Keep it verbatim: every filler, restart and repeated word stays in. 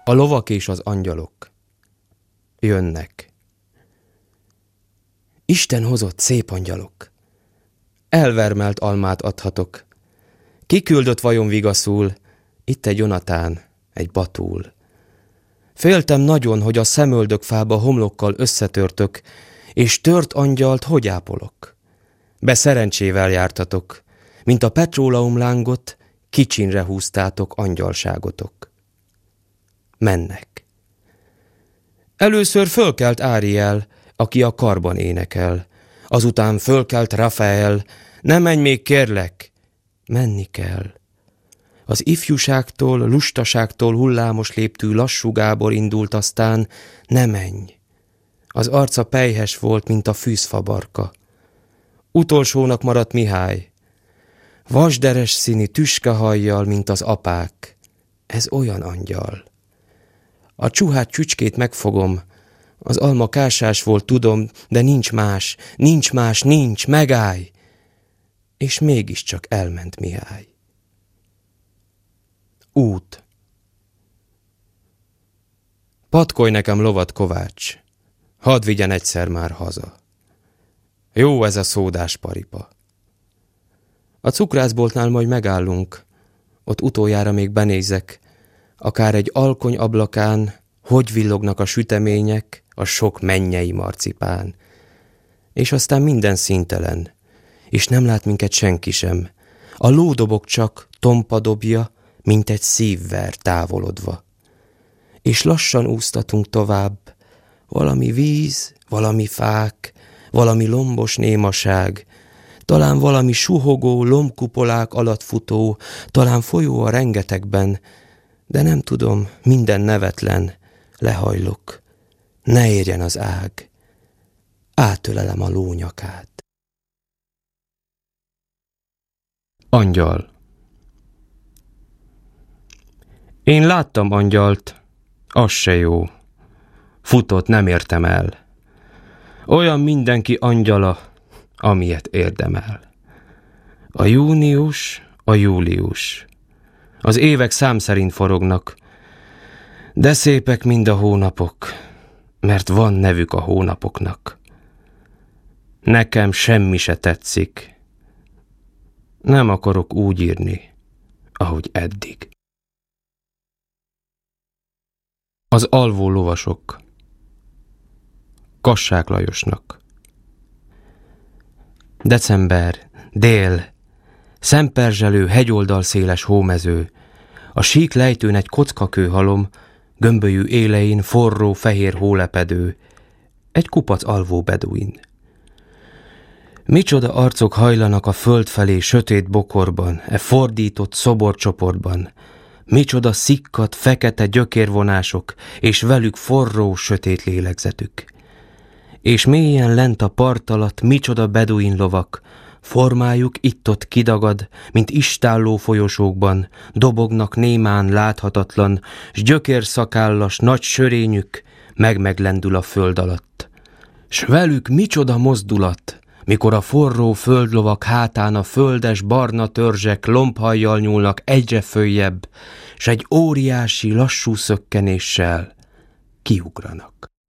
A lovak és az angyalok jönnek. Isten hozott szép angyalok. Elvermelt almát adhatok. Kiküldött vajon vigaszul? Itt egy Jonatán, egy Batul. Féltem nagyon, hogy a szemöldökfába homlokkal összetörtök, és tört angyalt hogy ápolok? Be szerencsével jártatok, mint a petróleumlángot, kicsinre húztátok angyalságotok. Mennek. Először fölkelt Áriel, aki a karban énekel. Azután fölkelt Rafael, ne menj még kérlek, menni kell. Az ifjúságtól, lustaságtól hullámos léptű lassú Gábor indult, aztán ne menj. Az arca pelyhes volt, mint a fűzfabarka. Utolsónak maradt Mihály. Vasderes színi tüskehajjal, mint az apák. Ez olyan angyal. A csuhát csücskét megfogom. Az alma kásás volt, tudom, de nincs más, nincs más, nincs, megállj! És mégiscsak elment Mihály. Út. Patkolj nekem lovat, Kovács, hadd vigyen egyszer már haza. Jó ez a szódás paripa. A cukrászboltnál majd megállunk, ott utoljára még benézek, akár egy alkony ablakán, hogy villognak a sütemények, a sok mennyei marcipán. És aztán minden színtelen, és nem lát minket senki sem. A lódobok csak tompa dobja, mint egy szívver távolodva. És lassan úsztatunk tovább, valami víz, valami fák, valami lombos némaság, talán valami suhogó, lombkupolák alatt futó, talán folyó a rengetegben, de nem tudom, minden nevetlen, lehajlok, ne érjen az ág, átölelem a lónyakát. Angyal. Én láttam angyalt, az se jó, futott, nem értem el. Olyan mindenki angyala, amilyet érdemel. A június, a július, az évek szám szerint forognak, de szépek mind a hónapok, mert van nevük a hónapoknak. Nekem semmi se tetszik, nem akarok úgy írni, ahogy eddig. Az alvó lovasok. Kassák Lajosnak. December, dél, szemperzselő, hegyoldal széles hómező, a sík lejtőn egy kockakőhalom, gömbölyű élein forró, fehér hólepedő, egy kupac alvó beduin. Micsoda arcok hajlanak a föld felé sötét bokorban, e fordított szoborcsoportban, micsoda szikkat, fekete gyökérvonások, és velük forró, sötét lélegzetük. És mélyen lent a part alatt micsoda beduin lovak, formájuk itt-ott kidagad, mint istálló folyosókban, dobognak némán láthatatlan, s gyökérszakállas nagy sörényük meg-meglendül a föld alatt. S velük micsoda mozdulat, mikor a forró földlovak hátán a földes barna törzsek lombhajjal nyúlnak egyre följebb, s egy óriási lassú szökkenéssel kiugranak.